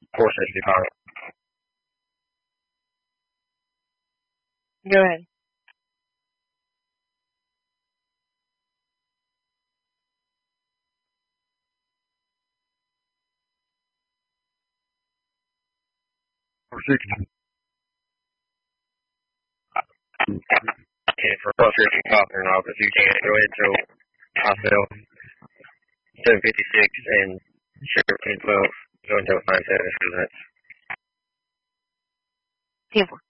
465. Go ahead. And for frustrating Copper and all, if you can, go ahead and throw myself 756 and Sheriff 1012. Go until 9 7 for that. 10-4.